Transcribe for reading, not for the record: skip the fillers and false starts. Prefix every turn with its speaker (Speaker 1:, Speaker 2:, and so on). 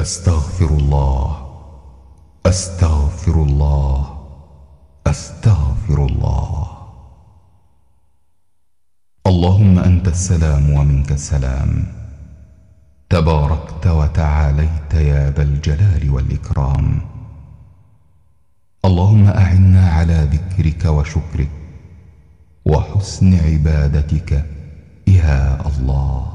Speaker 1: أستغفر الله، أستغفر الله، أستغفر الله. اللهم أنت السلام ومنك السلام، تباركت وتعاليت يا ذا الجلال والإكرام. اللهم أعنا على ذكرك وشكرك وحسن عبادتك يا الله.